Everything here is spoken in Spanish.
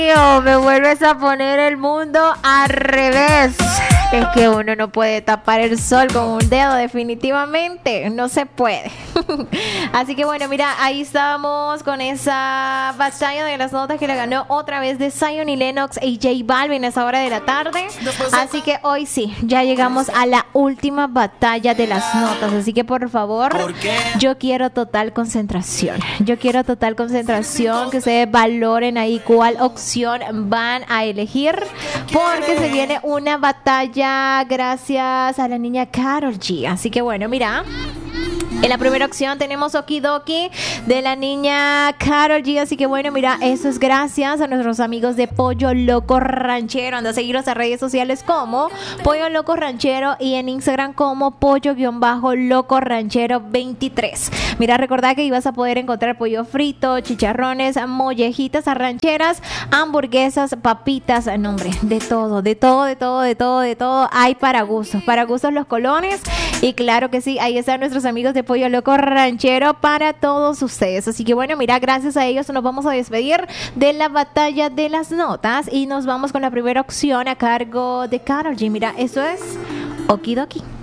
Me vuelves a poner el mundo al revés. Es que uno no puede tapar el sol con un dedo, definitivamente. No se puede. Así que bueno, mira, ahí estábamos con esa batalla de las notas que le ganó otra vez de Zion y Lennox y J Balvin a esa hora de la tarde. Así que hoy sí, ya llegamos a la última batalla de las notas. Así que por favor, yo quiero total concentración. Yo quiero total concentración, que ustedes valoren ahí cuál opción van a elegir, porque se viene una batalla gracias a la niña Karol G. Así que bueno, mira, en la primera opción tenemos Okidoki de la niña Karol G. Así que bueno, mira, eso es gracias a nuestros amigos de Pollo Loco Ranchero. Anda a seguirlos en redes sociales como Pollo Loco Ranchero y en Instagram como Pollo-Loco Ranchero 23. Mira, recordá que ibas a poder encontrar pollo frito, chicharrones, mollejitas rancheras, hamburguesas, papitas, nombre, de todo hay para gustos los colones. Y claro que sí, ahí están nuestros amigos de Pollo Loco Ranchero para todos ustedes. Así que bueno, mira, gracias a ellos nos vamos a despedir de la batalla de las notas y nos vamos con la primera opción a cargo de Karol G. Mira, eso es Okidoki.